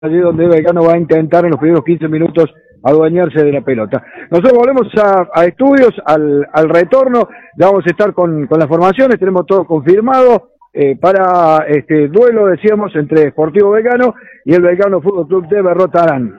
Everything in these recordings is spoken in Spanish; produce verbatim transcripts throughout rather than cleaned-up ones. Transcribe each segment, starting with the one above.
allí donde Belgrano va a intentar en los primeros quince minutos adueñarse de la pelota. Nosotros volvemos a, a estudios, al, al retorno, ya vamos a estar con, con las formaciones, tenemos todo confirmado eh, para este duelo, decíamos, entre Sportivo Belgrano y el Belgrano Fútbol Club de Berrotarán.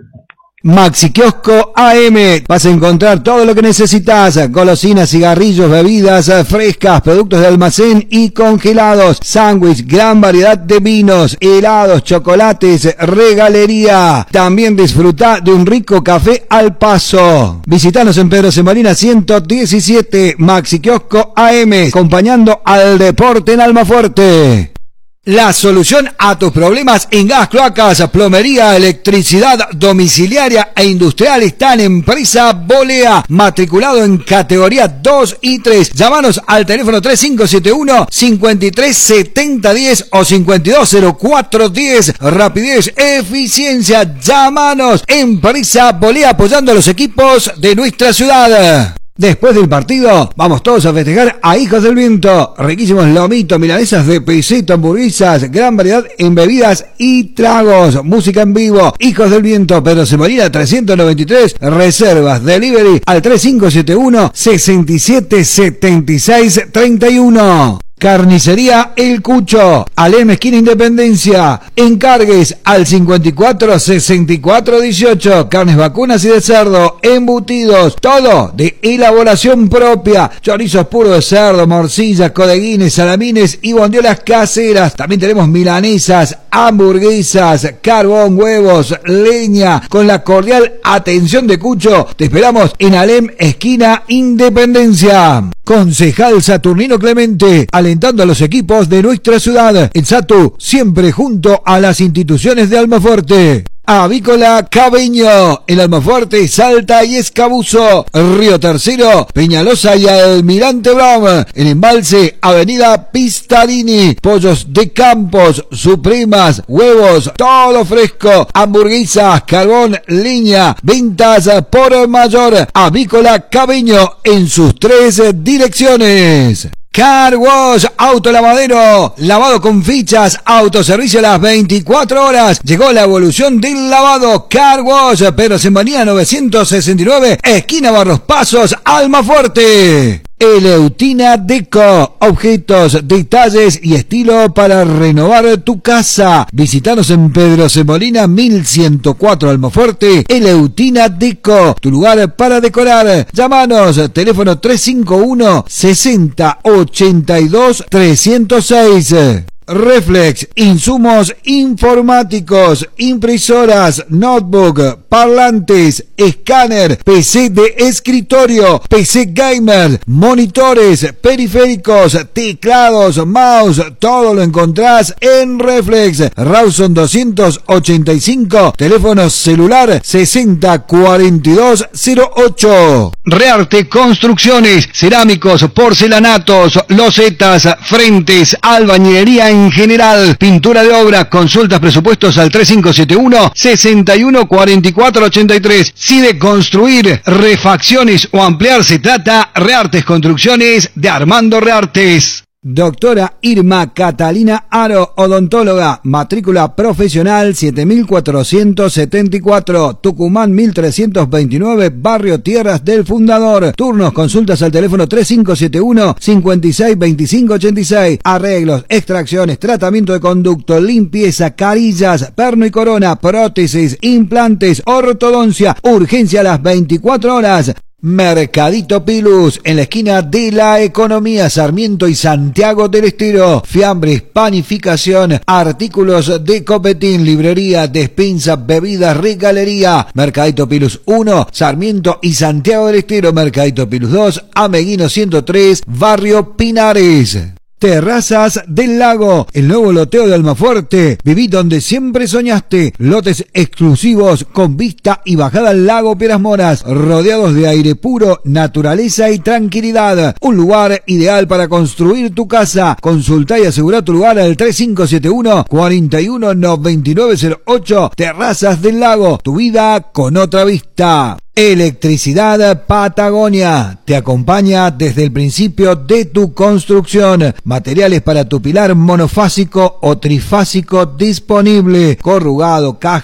Maxi Kiosco A M, vas a encontrar todo lo que necesitas, golosinas, cigarrillos, bebidas frescas, productos de almacén y congelados, sándwich, gran variedad de vinos, helados, chocolates, regalería. También disfruta de un rico café al paso. Visítanos en Pedro Semolina ciento diecisiete, Maxi Kiosco A M, acompañando al deporte en Almafuerte. La solución a tus problemas en gas, cloacas, plomería, electricidad domiciliaria e industrial está en Empresa Bolea, matriculado en categoría dos y tres. Llámanos al teléfono tres cinco siete uno, cinco tres siete cero uno cero o cinco dos cero cuatro uno cero. Rapidez, eficiencia. Llámanos. Empresa Bolea, apoyando a los equipos de nuestra ciudad. Después del partido, vamos todos a festejar a Hijos del Viento. Riquísimos lomitos, milanesas de peseta, hamburguesas, gran variedad en bebidas y tragos. Música en vivo. Hijos del Viento, Pedro Semolina trescientos noventa y tres. Reservas, delivery al tres cinco siete uno, seis siete siete seis tres uno. Carnicería El Cucho, Alem esquina Independencia. Encargues al cincuenta y cuatro sesenta y cuatro dieciocho. Carnes vacunas y de cerdo, embutidos, todo de elaboración propia. Chorizos puros de cerdo, morcillas, codeguines, salamines y bondiolas caseras. También tenemos milanesas, hamburguesas, carbón, huevos, leña. Con la cordial atención de Cucho, te esperamos en Alem esquina Independencia. Concejal Saturnino Clemente, alentando a los equipos de nuestra ciudad. En Satu, siempre junto a las instituciones de Almafuerte. Avícola Cabeño, el Almafuerte, Salta y Escabuzo, Río Tercero, Peñalosa y Almirante Brown, el Embalse, Avenida Pistarini, pollos de Campos, supremas, huevos, todo fresco, hamburguesas, carbón, leña, ventas por mayor. Avícola Cabeño en sus tres direcciones. Car Wash, autolavadero, lavado con fichas, autoservicio a las veinticuatro horas. Llegó la evolución del lavado. Car Wash, Pedro Semolina novecientos sesenta y nueve, esquina Barros Pasos, Almafuerte. Eleutina Deco, objetos, detalles y estilo para renovar tu casa. Visítanos en Pedro Semolina mil ciento cuatro, Almafuerte. Eleutina Deco, tu lugar para decorar. Llámanos, teléfono tres cinco uno, sesenta, ochenta y dos, trescientos seis. Reflex, insumos informáticos, impresoras, notebook, parlantes, escáner, P C de escritorio, P C gamer, monitores, periféricos, teclados, mouse, todo lo encontrás en Reflex. Rawson doscientos ochenta y cinco, teléfono celular sesenta cuarenta y dos cero ocho. Rearte Construcciones, cerámicos, porcelanatos, losetas, frentes, albañilería en general, pintura de obra. Consultas, presupuestos al tres cinco siete uno, sesenta y uno cuarenta y cuatro ochenta y tres. Si de construir, refacciones o ampliar se trata, Reartes Construcciones de Armando Reartes. Doctora Irma Catalina Aro, odontóloga, matrícula profesional siete mil cuatrocientos setenta y cuatro, Tucumán mil trescientos veintinueve, Barrio Tierras del Fundador. Turnos, consultas al teléfono tres cinco siete uno, cincuenta y seis veinticinco ochenta y seis. Arreglos, extracciones, tratamiento de conducto, limpieza, carillas, perno y corona, prótesis, implantes, ortodoncia, urgencia a las veinticuatro horas. Mercadito Pilus, en la esquina de la Economía, Sarmiento y Santiago del Estero. Fiambres, panificación, artículos de copetín, librería, despensa, bebidas, regalería. Mercadito Pilus uno, Sarmiento y Santiago del Estero. Mercadito Pilus dos, Ameguino ciento tres, Barrio Pinares. Terrazas del Lago, el nuevo loteo de Almafuerte. Viví donde siempre soñaste. Lotes exclusivos con vista y bajada al lago Piedras Moras, rodeados de aire puro, naturaleza y tranquilidad. Un lugar ideal para construir tu casa. Consulta y asegura tu lugar al tres cinco siete uno, cuarenta y uno noventa y nueve cero ocho. Terrazas del Lago, tu vida con otra vista. Electricidad Patagonia te acompaña desde el principio de tu construcción. Materiales para tu pilar monofásico o trifásico disponible. Corrugado, caja